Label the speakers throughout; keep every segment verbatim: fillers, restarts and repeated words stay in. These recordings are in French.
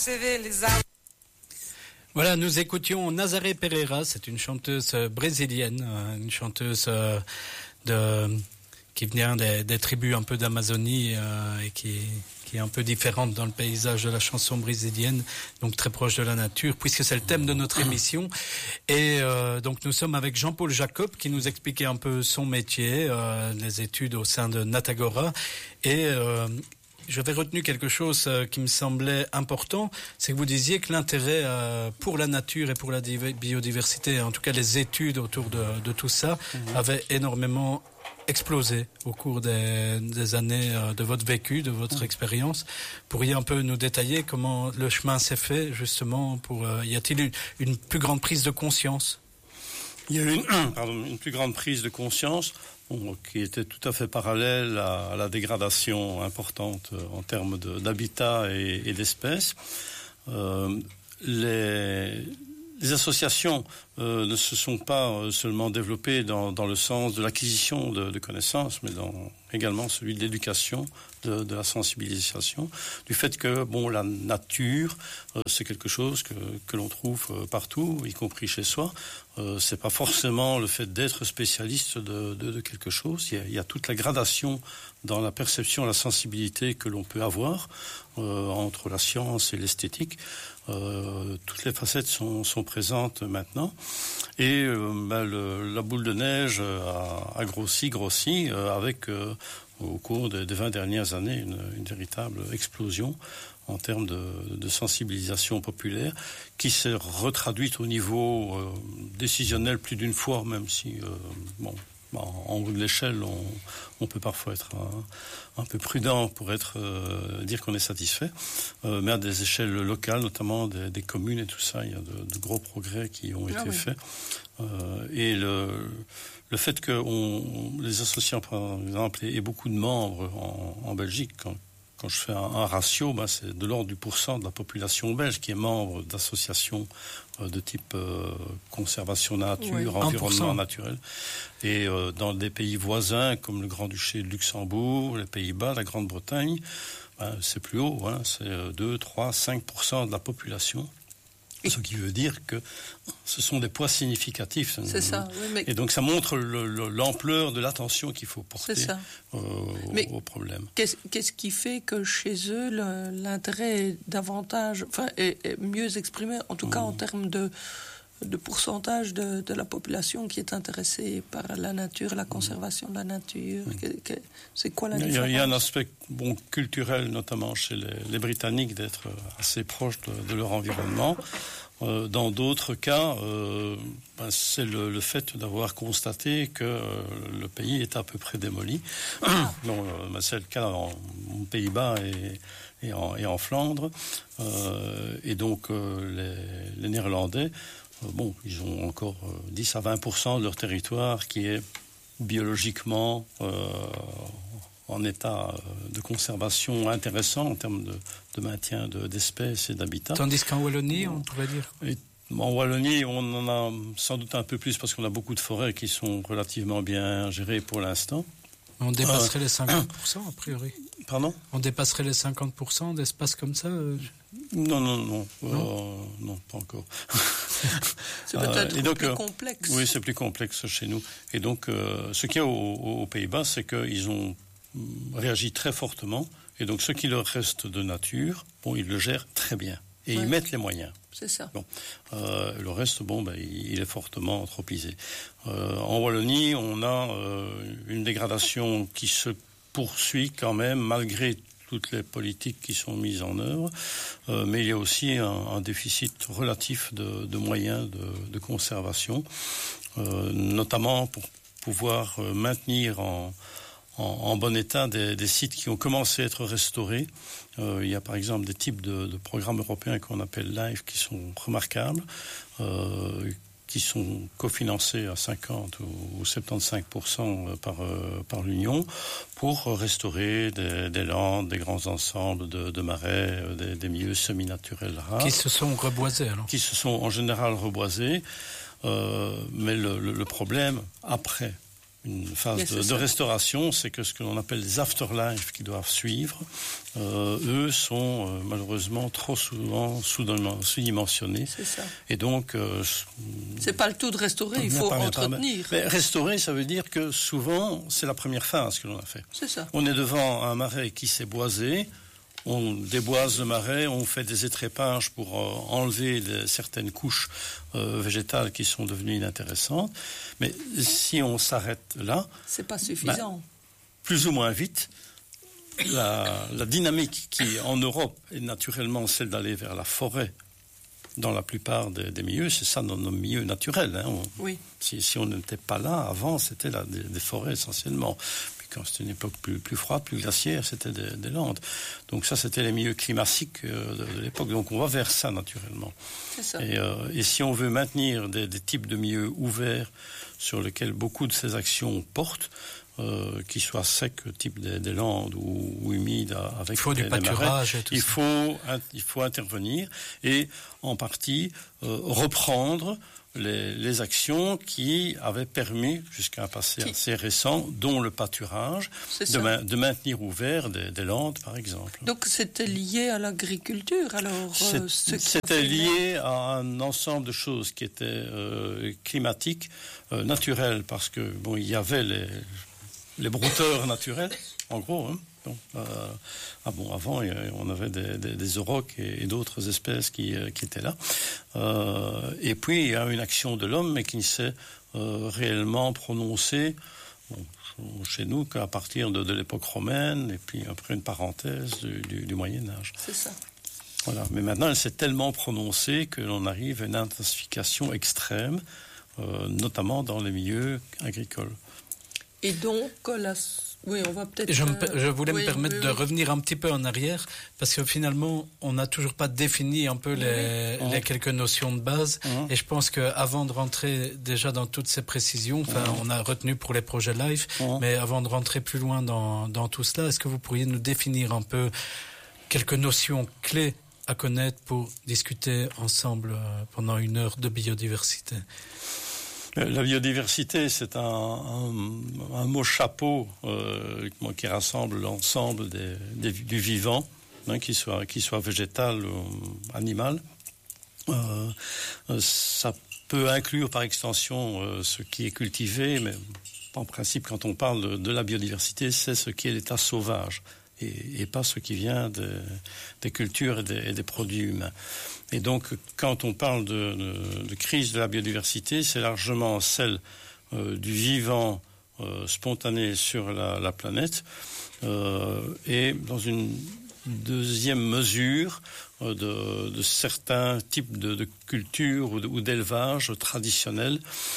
Speaker 1: Voilà, nous écoutions Nazaré Pereira, c'est une chanteuse brésilienne, une chanteuse de, qui vient des, des tribus un peu d'Amazonie euh, et qui, qui est un peu différente dans le paysage de la chanson brésilienne, donc très proche de la nature, puisque c'est le thème de notre émission. Et euh, donc nous sommes avec Jean-Paul Jacob qui nous expliquait un peu son métier, euh, les études au sein de Natagora. Et euh, j'avais retenu quelque chose euh, qui me semblait important, c'est que vous disiez que l'intérêt euh, pour la nature et pour la biodiversité, en tout cas les études autour de, de tout ça, mmh. avait énormément explosé au cours des, des années euh, de votre vécu, de votre mmh. expérience. Pourriez un peu nous détailler comment le chemin s'est fait justement pour euh, y a-t-il une, une plus grande prise de conscience?
Speaker 2: Il y a eu une, pardon, une plus grande prise de conscience bon, qui était tout à fait parallèle à, à la dégradation importante euh, en termes de, d'habitat et, et d'espèces. Euh, les, les associations euh, ne se sont pas seulement développées dans, dans le sens de l'acquisition de, de connaissances, mais dans également celui de l'éducation, de, de la sensibilisation, du fait que bon, la nature, euh, c'est quelque chose que, que l'on trouve euh, partout, y compris chez soi. Euh, c'est pas forcément le fait d'être spécialiste de, de, de quelque chose. Il y, a, il y a toute la gradation dans la perception, la sensibilité que l'on peut avoir euh, entre la science et l'esthétique. Euh, toutes les facettes sont, sont présentes maintenant. Et euh, ben, le, la boule de neige a, a grossi, grossi, euh, avec euh, au cours des, des vingt dernières années une, une véritable explosion en termes de, de sensibilisation populaire, qui s'est retraduite au niveau euh, décisionnel plus d'une fois, même si, euh, bon, en, en haut de l'échelle, on, on peut parfois être un, un peu prudent pour être euh, dire qu'on est satisfait, euh, mais à des échelles locales, notamment des, des communes et tout ça, il y a de, de gros progrès qui ont été ah, oui. faits. Euh, et le, le fait que on, les associations, par exemple, aient beaucoup de membres en, en Belgique, quand, Quand je fais un, un ratio, ben c'est de l'ordre du pourcent de la population belge qui est membre d'associations euh, de type euh, conservation nature, oui, environnement naturel. Et euh, dans des pays voisins comme le Grand-Duché de Luxembourg, les Pays-Bas, la Grande-Bretagne, ben, c'est plus haut, hein, c'est deux, trois, cinq pour cent de la population. Ce qui veut dire que ce sont des poids significatifs.
Speaker 3: C'est ça. Oui, mais...
Speaker 2: Et donc ça montre le, le, l'ampleur de l'attention qu'il faut porter euh, au, au problème.
Speaker 3: Qu'est-ce, qu'est-ce qui fait que chez eux le, l'intérêt est davantage, enfin, est, est mieux exprimé, en tout cas mmh. en termes de, de pourcentage de, de la population qui est intéressée par la nature, la conservation de la nature. Mmh. Que, que, c'est quoi la
Speaker 2: il y,
Speaker 3: différence?
Speaker 2: a, il y a un aspect bon, culturel, notamment chez les, les Britanniques, d'être assez proches de, de leur environnement. Euh, dans d'autres cas, euh, ben, c'est le, le fait d'avoir constaté que euh, le pays est à peu près démoli. Ah. Donc, euh, ben, c'est le cas en, en Pays-Bas et, et, en, et en Flandre. Euh, et donc, euh, les, les Néerlandais, euh, bon, ils ont encore euh, dix à vingt pour cent de leur territoire qui est biologiquement euh, en état de conservation intéressant en termes de, de maintien de, d'espèces et d'habitats.
Speaker 1: Tandis qu'en Wallonie, on pourrait dire et
Speaker 2: en Wallonie, on en a sans doute un peu plus parce qu'on a beaucoup de forêts qui sont relativement bien gérées pour l'instant.
Speaker 1: On dépasserait euh, les cinquante pour cent a priori.
Speaker 2: Pardon ?
Speaker 1: On dépasserait les cinquante pour cent d'espaces comme ça euh...
Speaker 2: Non, non, non.
Speaker 1: Non,
Speaker 2: euh, non pas encore.
Speaker 3: C'est peut-être euh, donc, plus complexe.
Speaker 2: Oui, c'est plus complexe chez nous. Et donc, euh, ce qu'il y a aux, aux Pays-Bas, c'est qu'ils ont réagi très fortement. Et donc, ce qui leur reste de nature, bon, ils le gèrent très bien. Et ouais. ils mettent les moyens.
Speaker 3: C'est ça.
Speaker 2: Bon, euh, le reste, bon, ben, il est fortement anthropisé. Euh, en Wallonie, on a euh, une dégradation qui se poursuit quand même, malgré toutes les politiques qui sont mises en œuvre. Euh, mais il y a aussi un, un déficit relatif de, de moyens de, de conservation, euh, notamment pour pouvoir euh, maintenir en En, en bon état des, des sites qui ont commencé à être restaurés. Euh, il y a par exemple des types de, de programmes européens qu'on appelle LIFE qui sont remarquables, euh, qui sont cofinancés à cinquante ou soixante-quinze pour cent par, euh, par l'Union pour restaurer des, des landes, des grands ensembles de, de marais, des, des milieux semi-naturels rares.
Speaker 1: Qui se sont reboisés alors ?
Speaker 2: Qui se sont en général reboisés. Euh, mais le, le, le problème, après une phase
Speaker 3: yes,
Speaker 2: de, de restauration, c'est que ce que l'on appelle les afterlife qui doivent suivre, euh, eux sont euh, malheureusement trop souvent sous-dimensionnés.
Speaker 3: C'est ça.
Speaker 2: Et donc, euh,
Speaker 3: c'est pas le tout de restaurer, il faut
Speaker 2: pas,
Speaker 3: entretenir.
Speaker 2: Mais restaurer, ça veut dire que souvent, c'est la première phase que l'on a fait.
Speaker 3: C'est ça.
Speaker 2: On est devant un marais qui s'est boisé. On déboise le marais, on fait des étrépages pour euh, enlever des, certaines couches euh, végétales qui sont devenues inintéressantes. Mais si on s'arrête là,
Speaker 3: c'est pas suffisant.
Speaker 2: Ben, plus ou moins vite, la, la dynamique qui, en Europe, est naturellement celle d'aller vers la forêt. Dans la plupart des, des milieux, c'est ça dans nos milieux naturels. Hein. On,
Speaker 3: oui.
Speaker 2: Si, si on n'était pas là, avant, c'était là, des, des forêts essentiellement. Quand c'était une époque plus, plus froide, plus glaciaire, c'était des, des landes. Donc ça, c'était les milieux climatiques euh, de, de l'époque. Donc on va vers ça, naturellement.
Speaker 3: C'est ça.
Speaker 2: Et, euh, et si on veut maintenir des, des types de milieux ouverts sur lesquels beaucoup de ces actions portent, euh, qu'ils soient secs, type des, des landes ou, ou humides, avec
Speaker 1: il faut
Speaker 2: des,
Speaker 1: du pâturage
Speaker 2: des marais,
Speaker 1: et tout
Speaker 2: il
Speaker 1: ça.
Speaker 2: faut, il faut intervenir et en partie euh, reprendre Les, les actions qui avaient permis, jusqu'à un passé qui... assez récent, dont le pâturage, de, ma, de maintenir ouvert des, des landes, par exemple.
Speaker 3: Donc c'était lié à l'agriculture, alors euh, ce
Speaker 2: C'était lié à un ensemble de choses qui étaient euh, climatiques, euh, naturelles, parce que bon, il y avait les, les brouteurs naturels, en gros, hein. Bon, euh, ah bon, avant, on avait des, des, des aurochs et, et d'autres espèces qui, euh, qui étaient là. Euh, et puis, il y a une action de l'homme, mais qui ne s'est euh, réellement prononcée bon, chez nous qu'à partir de, de l'époque romaine, et puis après une parenthèse du, du, du Moyen-Âge.
Speaker 3: C'est ça.
Speaker 2: Voilà. Mais maintenant, elle s'est tellement prononcée que l'on arrive à une intensification extrême, euh, notamment dans les milieux agricoles.
Speaker 3: Et donc, la... Oui, on va peut-être...
Speaker 1: Je, me, je voulais
Speaker 3: oui,
Speaker 1: me permettre
Speaker 3: oui,
Speaker 1: de
Speaker 3: oui.
Speaker 1: revenir un petit peu en arrière, parce que finalement, on n'a toujours pas défini un peu les,
Speaker 2: oui.
Speaker 1: les quelques notions de base.
Speaker 2: Mmh.
Speaker 1: Et je pense qu'avant de rentrer déjà dans toutes ces précisions, enfin, mmh. on a retenu pour les projets live, mmh. mais avant de rentrer plus loin dans, dans tout cela, est-ce que vous pourriez nous définir un peu quelques notions clés à connaître pour discuter ensemble pendant une heure de biodiversité ?
Speaker 2: La biodiversité, c'est un, un, un mot chapeau euh, qui rassemble l'ensemble des, des, du vivant, hein, qu'il soit, qu'il soit végétal ou animal. Euh, ça peut inclure par extension euh, ce qui est cultivé, mais en principe, quand on parle de, de la biodiversité, c'est ce qui est l'état sauvage et, et pas ce qui vient de, des cultures et des, et des produits humains. Et donc, quand on parle de, de, de crise de la biodiversité, c'est largement celle euh, du vivant euh, spontané sur la, la planète euh, et dans une deuxième mesure euh, de, de certains types de, de cultures ou, de, ou d'élevages traditionnels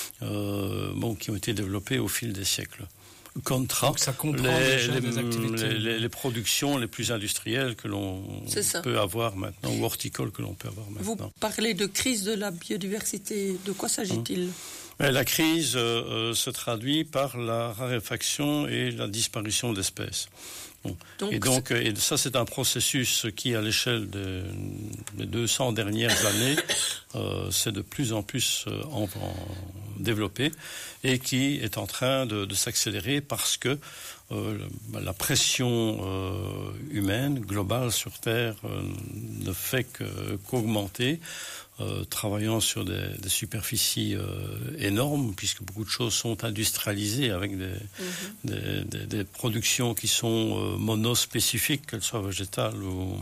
Speaker 2: euh, bon, qui ont été développés au fil des siècles. Contra
Speaker 1: Donc ça comprend
Speaker 2: les,
Speaker 1: déjà
Speaker 2: les,
Speaker 1: des activités.
Speaker 2: Les, les, les productions les plus industrielles que l'on peut avoir maintenant, ou horticoles que l'on peut avoir maintenant.
Speaker 3: Vous parlez de crise de la biodiversité. De quoi s'agit-il ?
Speaker 2: Hum. La crise euh, se traduit par la raréfaction et la disparition d'espèces. Bon. Donc, et donc, et ça, c'est un processus qui, à l'échelle des, des deux cents dernières années, euh, s'est de plus en plus euh, en, en développé et qui est en train de, de s'accélérer parce que euh, la pression euh, humaine globale sur Terre euh, ne fait que, qu'augmenter. Euh, travaillant sur des, des superficies euh, énormes, puisque beaucoup de choses sont industrialisées avec des, mm-hmm. des, des, des productions qui sont euh, monospécifiques, qu'elles soient végétales ou,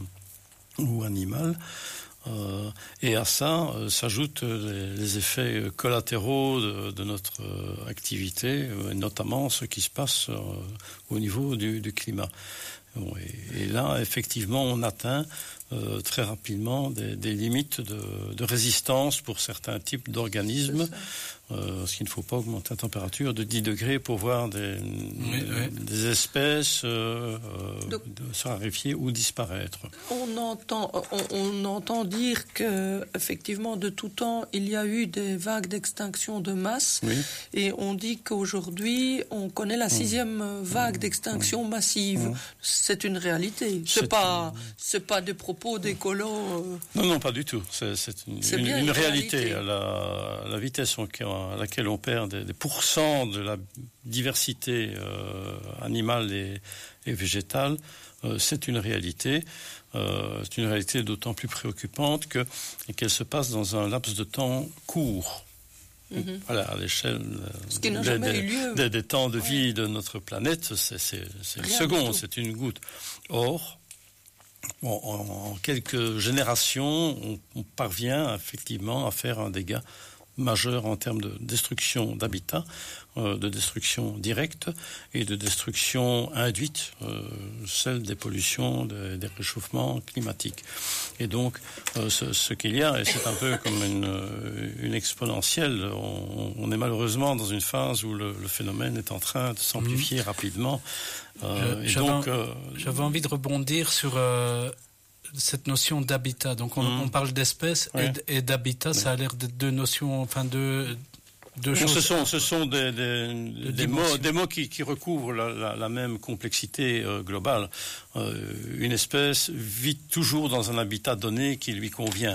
Speaker 2: ou animales. Euh, et à ça euh, s'ajoutent les, les effets collatéraux de, de notre euh, activité, euh, notamment ce qui se passe euh, au niveau du, du climat. Bon, et, et là, effectivement, on atteint Euh, très rapidement des, des limites de, de résistance pour certains types d'organismes, euh, parce qu'il ne faut pas augmenter la température de dix degrés pour voir des, oui, oui. des espèces euh, Donc, se raréfier ou disparaître.
Speaker 3: On entend, on, on entend dire que effectivement de tout temps il y a eu des vagues d'extinction de masse, oui. et on dit qu'aujourd'hui on connaît la sixième mmh. vague d'extinction mmh. massive. Mmh. C'est une réalité. C'est, c'est pas, une... c'est pas des propos propos d'écolo. Euh...
Speaker 2: Non, non, pas du tout. C'est, c'est une,
Speaker 3: c'est
Speaker 2: une,
Speaker 3: bien
Speaker 2: une
Speaker 3: une
Speaker 2: réalité.
Speaker 3: réalité.
Speaker 2: À la, la vitesse à laquelle on perd des, des pourcents de la diversité euh, animale et, et végétale, euh, c'est une réalité. Euh, c'est une réalité d'autant plus préoccupante que, et qu'elle se passe dans un laps de temps court. Mm-hmm. Voilà, à l'échelle
Speaker 3: des,
Speaker 2: des, des, des temps de ouais. vie de notre planète, c'est, c'est, c'est une seconde, c'est une goutte. Or, bon, en, en quelques générations, on, on parvient effectivement à faire un dégât majeur en termes de destruction d'habitat, euh, de destruction directe et de destruction induite, euh, celle des pollutions, de, des réchauffements climatiques. Et donc, euh, ce, ce qu'il y a, et c'est un peu comme une, une exponentielle, on, on est malheureusement dans une phase où le, le phénomène est en train de s'amplifier mmh. rapidement.
Speaker 1: Euh, Je, et donc, euh, j'avais envie de rebondir sur... Euh cette notion d'habitat. Donc on, mmh. on parle d'espèces ouais. et, et d'habitat, ouais. ça a l'air de deux notions, enfin deux, deux choses.
Speaker 2: Ce sont, ce sont des, des, de des mots, des mots qui, qui recouvrent la, la, la même complexité euh, globale. Euh, une espèce vit toujours dans un habitat donné qui lui convient.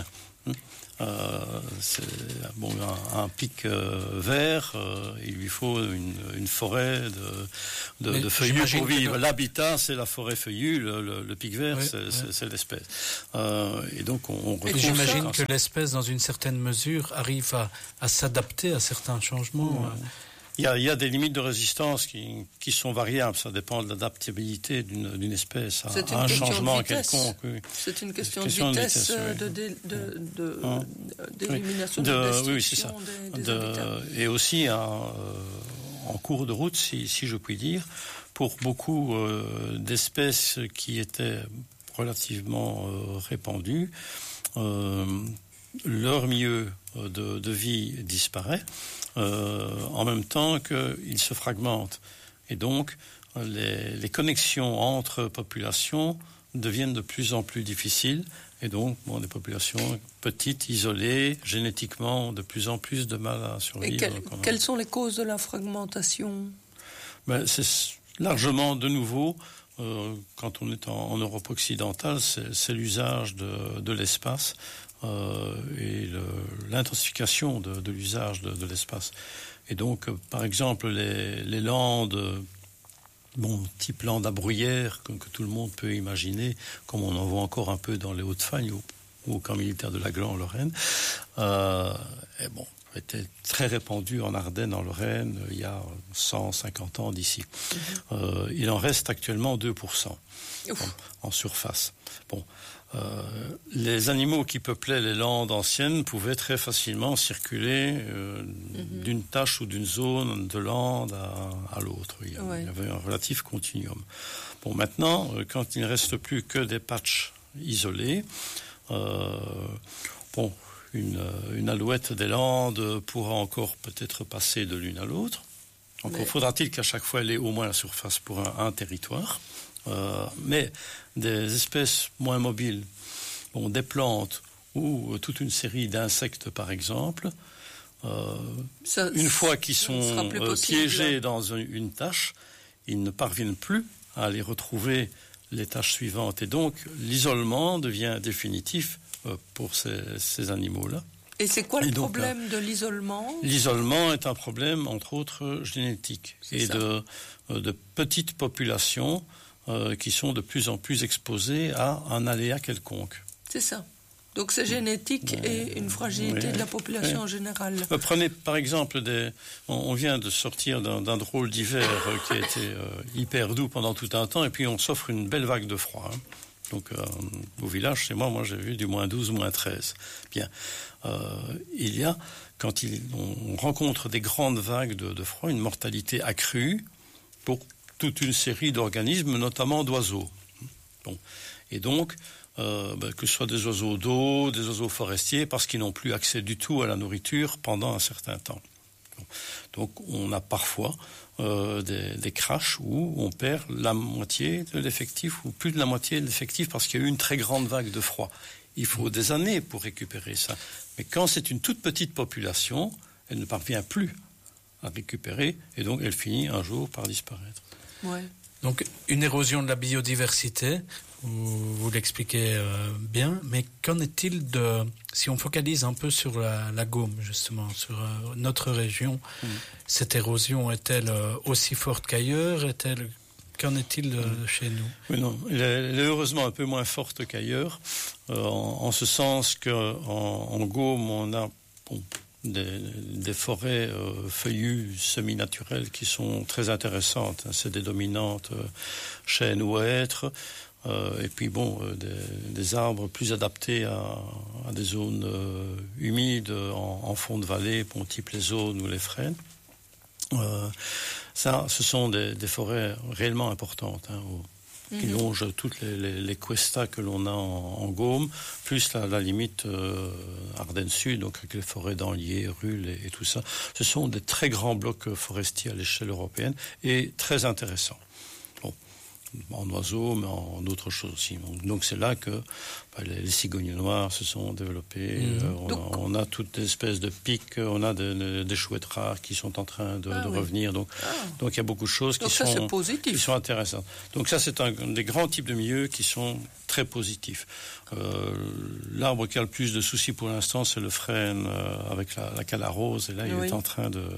Speaker 2: Euh, c'est bon, un, un pic euh, vert, euh, il lui faut une, une forêt de, de, de feuillus pour vivre. Que... L'habitat, c'est la forêt feuillue, le, le, le pic vert, oui, c'est, oui. c'est, c'est l'espèce. Euh, et donc, on, on retrouve.
Speaker 1: Et j'imagine que l'espèce, dans une certaine mesure, arrive à, à s'adapter à certains changements.
Speaker 2: Ouais. Il y, a, il y a des limites de résistance qui, qui sont variables. Ça dépend de l'adaptabilité d'une, d'une espèce à, à un changement quelconque. Oui.
Speaker 3: C'est une question, question de vitesse, de, vitesse, oui. de, de, de,
Speaker 2: hum.
Speaker 3: d'élimination
Speaker 2: de,
Speaker 3: de, de
Speaker 2: oui, c'est ça.
Speaker 3: Des, des
Speaker 2: de, et aussi un, euh, en cours de route, si, si je puis dire, pour beaucoup euh, d'espèces qui étaient relativement euh, répandues, euh, leur milieu de, de vie disparaît. Euh, en même temps qu'il se fragmente. Et donc, les, les connexions entre populations deviennent de plus en plus difficiles. Et donc, bon, des populations petites, isolées, génétiquement, ont de plus en plus de mal à survivre.
Speaker 3: Et quel, quelles sont les causes de la fragmentation ?
Speaker 2: Ben, c'est largement, de nouveau, euh, quand on est en, en Europe occidentale, c'est, c'est l'usage de, de l'espace. Euh, et le, l'intensification de, de l'usage de, de l'espace. Et donc, euh, par exemple, les, les landes, bon, type landes à bruyère, que, que tout le monde peut imaginer, comme on en voit encore un peu dans les Hauts-de-Fagne ou, ou au camp militaire de Laglan en Lorraine, euh, et bon, était très répandu en Ardennes, en Lorraine, il y a cent cinquante ans d'ici. Mm-hmm. Euh, il en reste actuellement deux pour cent en, en surface. Bon. Euh, les animaux qui peuplaient les landes anciennes pouvaient très facilement circuler euh, mm-hmm. d'une tache ou d'une zone de lande à, à l'autre. Il y, ouais. il y avait un relatif continuum. Bon, maintenant, euh, quand il ne reste plus que des patchs isolés, euh, bon, une, une alouette des landes pourra encore peut-être passer de l'une à l'autre. Encore mais... faudra-t-il qu'à chaque fois elle ait au moins la surface pour un, un territoire. Euh, mais des espèces moins mobiles, bon, des plantes ou euh, toute une série d'insectes par exemple, euh, ça, une fois qu'ils sont euh, piégés dans une, une tâche, ils ne parviennent plus à aller retrouver les tâches suivantes. Et donc l'isolement devient définitif euh, pour ces, ces animaux-là.
Speaker 3: Et c'est quoi le donc, problème euh, de l'isolement ?
Speaker 2: L'isolement est un problème entre autres génétique c'est et ça. de, euh, de petites populations Euh, qui sont de plus en plus exposés à un aléa quelconque.
Speaker 3: C'est ça. Donc c'est génétique ouais. et une fragilité oui. de la population oui. en général.
Speaker 2: Euh, prenez par exemple, des, on, on vient de sortir d'un, d'un drôle d'hiver euh, qui a été euh, hyper doux pendant tout un temps, et puis on s'offre une belle vague de froid. Hein. Donc euh, au village, chez moi, moi j'ai vu du moins douze, moins treize. Bien. Euh, il y a, quand il, on rencontre des grandes vagues de, de froid, une mortalité accrue pour toute une série d'organismes, notamment d'oiseaux. Bon. Et donc, euh, ben, que ce soit des oiseaux d'eau, des oiseaux forestiers, parce qu'ils n'ont plus accès du tout à la nourriture pendant un certain temps. Bon. Donc, on a parfois euh, des, des crashs où on perd la moitié de l'effectif, ou plus de la moitié de l'effectif, parce qu'il y a eu une très grande vague de froid. Il faut des années pour récupérer ça. Mais quand c'est une toute petite population, elle ne parvient plus à récupérer, et donc elle finit un jour par disparaître.
Speaker 3: Ouais.
Speaker 1: Donc une érosion de la biodiversité, vous, vous l'expliquez euh, bien, mais qu'en est-il de, si on focalise un peu sur la, la Gaume justement, sur euh, notre région, mmh. cette érosion est-elle euh, aussi forte qu'ailleurs, est-elle, qu'en est-il euh, mmh. chez nous?
Speaker 2: Oui, non, elle est, elle est heureusement un peu moins forte qu'ailleurs, euh, en, en ce sens qu'en en Gaume on a bon, Des, des forêts euh, feuillues semi-naturelles qui sont très intéressantes. Hein. C'est des dominantes euh, chênes ou hêtres. Euh, et puis bon, euh, des, des arbres plus adaptés à, à des zones euh, humides en, en fond de vallée, bon, type les aunes ou les frênes. Euh, ça, ce sont des, des forêts réellement importantes. Hein, où, qui longe toutes les, les, les cuestas que l'on a en, en Gaume, plus la, la limite euh, Ardennes Sud, donc avec les forêts d'Anlier, Rulle et, et tout ça. Ce sont des très grands blocs forestiers à l'échelle européenne et très intéressants. Bon, en oiseaux, mais en d'autres choses aussi. Donc, donc c'est là que bah, les, les cigognes noires se sont développées. Mmh. Euh, on, a, on a toutes les espèces de pics, on a des, des chouettes rares qui sont en train de, ah, de oui. revenir. Donc, ah. donc il y a beaucoup de choses qui,
Speaker 3: ça,
Speaker 2: sont,
Speaker 3: qui
Speaker 2: sont intéressantes. Donc ça, c'est un, un des grands types de milieux qui sont très positifs. Euh, l'arbre qui a le plus de soucis pour l'instant, c'est le frêne euh, avec la, la cala rose. Et là, il oui. est en train de...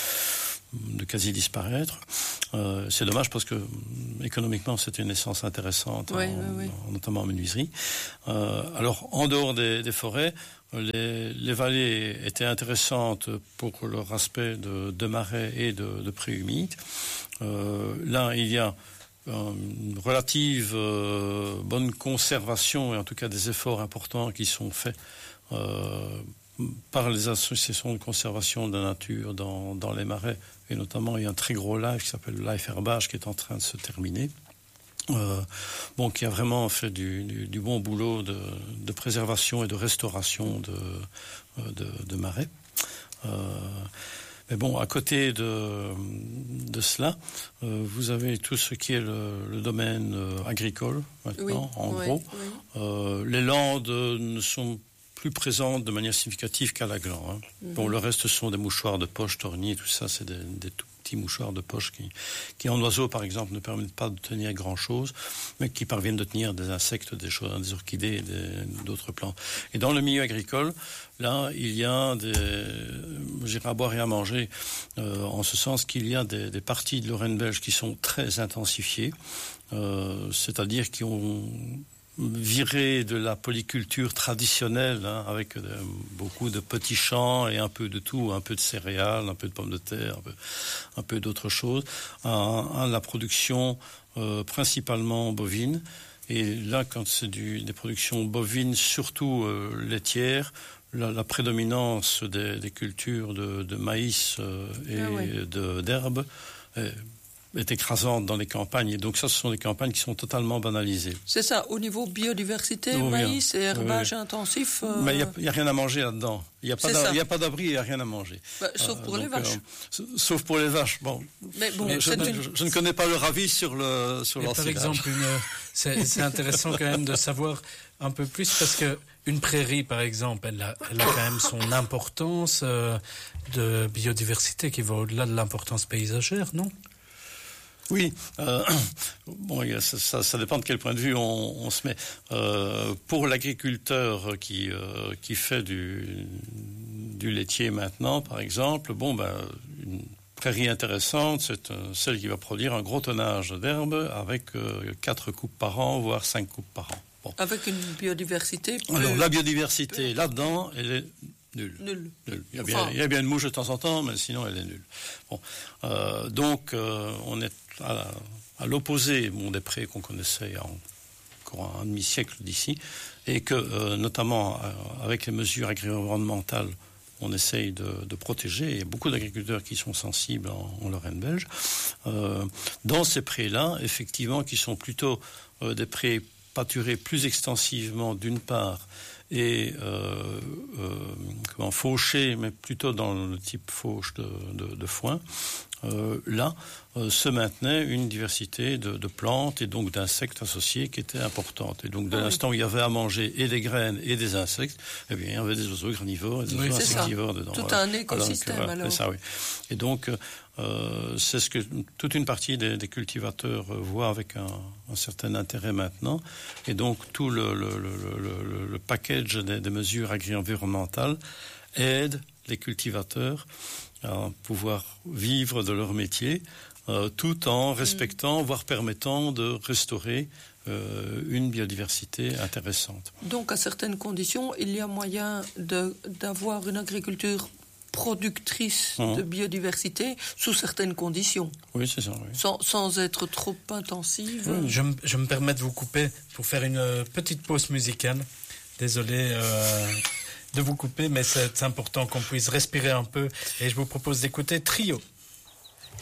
Speaker 2: de quasi disparaître. Euh, c'est dommage parce que économiquement c'était une essence intéressante,
Speaker 3: oui,
Speaker 2: en,
Speaker 3: oui, oui.
Speaker 2: En, notamment en menuiserie. Euh, alors en dehors des, des forêts, les, les vallées étaient intéressantes pour leur aspect de, de marais et de, de prés humides. Euh, là il y a une relative euh, bonne conservation et en tout cas des efforts importants qui sont faits euh, par les associations de conservation de la nature dans, dans les marais. Et notamment, il y a un très gros live qui s'appelle le Live Herbage qui est en train de se terminer. Euh, bon, qui a vraiment fait du, du, du bon boulot de, de préservation et de restauration de, de, de marais. Euh, mais bon, à côté de, de cela, euh, vous avez tout ce qui est le, le domaine euh, agricole, maintenant, oui, en oui, gros. Oui. Euh, les landes ne sont plus présentes de manière significative qu'à l'Aglan. Hein. Mm-hmm. Bon, le reste sont des mouchoirs de poche, torniers, tout ça, c'est des, des tout petits mouchoirs de poche qui, qui, en oiseaux, par exemple, ne permettent pas de tenir grand-chose, mais qui parviennent de tenir des insectes, des, choses, des orchidées et des, d'autres plantes. Et dans le milieu agricole, là, il y a des... J'irai à boire et à manger, euh, en ce sens qu'il y a des, des parties de Lorraine belge qui sont très intensifiées, euh, c'est-à-dire qui ont... viré de la polyculture traditionnelle, hein, avec de, beaucoup de petits champs et un peu de tout, un peu de céréales, un peu de pommes de terre, un peu, un peu d'autres choses, à, à la production euh, principalement bovine. Et là, quand c'est du, des productions bovines, surtout euh, laitières, la, la prédominance des, des cultures de, de maïs euh, et ah oui. de, d'herbes est, est écrasante dans les campagnes. Et donc ça, ce sont des campagnes qui sont totalement banalisées.
Speaker 3: C'est ça, au niveau biodiversité, oh, maïs et herbage oui. intensif... Euh...
Speaker 2: Mais il n'y a, a rien à manger là-dedans. Il n'y a, a pas d'abri, il n'y a rien à manger.
Speaker 3: Bah, sauf euh, pour donc, les vaches.
Speaker 2: Euh, sauf pour les vaches, bon.
Speaker 3: Mais bon
Speaker 2: Mais je,
Speaker 3: une...
Speaker 2: je, je ne connais pas le ravi sur le sur
Speaker 1: Par exemple, une, c'est, c'est intéressant quand même de savoir un peu plus, parce que une prairie, par exemple, elle a, elle a quand même son importance euh, de biodiversité qui va au-delà de l'importance paysagère, non ?
Speaker 2: Oui, euh, bon, ça, ça, ça dépend de quel point de vue on, on se met. Euh, pour l'agriculteur qui euh, qui fait du du laitier maintenant, par exemple, bon ben une prairie intéressante, c'est euh, celle qui va produire un gros tonnage d'herbe avec euh, quatre coupes par an, voire cinq coupes par an. Bon.
Speaker 3: Avec une biodiversité. Plus...
Speaker 2: Alors la biodiversité plus... là-dedans, elle est nulle.
Speaker 3: Nulle.
Speaker 2: Nulle. Il y a bien, enfin... il y a bien une mouche de temps en temps, mais sinon elle est nulle. Bon, euh, donc euh, on est à, la, à l'opposé bon, des prés qu'on connaissait il y a encore un demi-siècle d'ici, et que euh, notamment euh, avec les mesures agri-environnementales, on essaye de, de protéger. Il y a beaucoup d'agriculteurs qui sont sensibles en, en Lorraine belge. Euh, dans ces prés-là, effectivement, qui sont plutôt euh, des prés pâturés plus extensivement d'une part, et euh, euh, comment, fauchés, mais plutôt dans le type fauche de, de, de foin. euh, là euh, se maintenait une diversité de, de plantes et donc d'insectes associés qui était importante. Et donc, dès ah, l'instant oui. où il y avait à manger et des graines et des insectes, eh bien, il y avait des oiseaux granivores et des oui, oiseaux insectivores dedans.
Speaker 3: Tout
Speaker 2: voilà.
Speaker 3: un écosystème, alors. alors.
Speaker 2: C'est ça, oui. Et donc, euh, c'est ce que toute une partie des, des cultivateurs voient avec un, un certain intérêt maintenant. Et donc, tout le, le, le, le, le package des, des mesures agri-environnementales aide les cultivateurs à pouvoir vivre de leur métier, euh, tout en respectant, mmh. voire permettant de restaurer euh, une biodiversité intéressante.
Speaker 3: Donc, à certaines conditions, il y a moyen de, d'avoir une agriculture productrice mmh. de biodiversité sous certaines conditions.
Speaker 2: Oui, c'est ça. Oui.
Speaker 3: Sans, sans être trop intensive.
Speaker 1: Oui. Je, je me permets de vous couper pour faire une petite pause musicale. Désolé euh, de vous couper, mais c'est important qu'on puisse respirer un peu. Et je vous propose d'écouter Trio.